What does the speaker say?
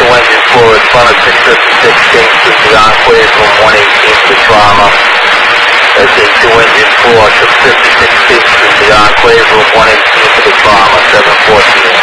engine 4 in front of 656 King Street, the Enclave, room 118 for the trauma. SA2 engine 4 to 56 King Street, the Enclave, room 118 for the trauma, 714.